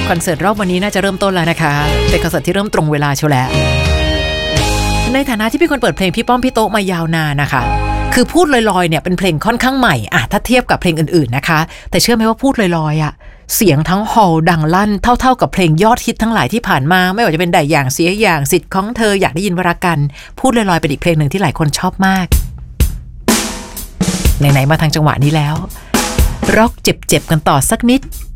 คอนเสิร์ตรอบวันนี้น่าจะเริ่มต้นแล้วนะคะเป็นคอนเสิร์ตที่เริ่มตรงเวลาเชียวแหละในฐานะที่เป็นคนเปิดเพลงพี่ป้อมพี่โต๊ะมายาวนานนะคะคือพูดลอยๆเนี่ยเป็นเพลงค่อนข้างใหม่อะถ้าเทียบกับเพลงอื่นๆนะคะแต่เชื่อไหมว่าพูดลอยๆอะเสียงทั้งฮอลดังลั่นเท่าๆกับเพลงยอดฮิตทั้งหลายที่ผ่านมาไม่ว่าจะเป็นได้อย่างเสียอย่างสิทธิ์ของเธออยากได้ยินวรากันพูดลอยๆเป็นอีกเพลงหนึ่งที่หลายคนชอบมากไหนๆมาทางจังหวะนี้แล้วร็อกเจ็บๆกันต่อสักนิด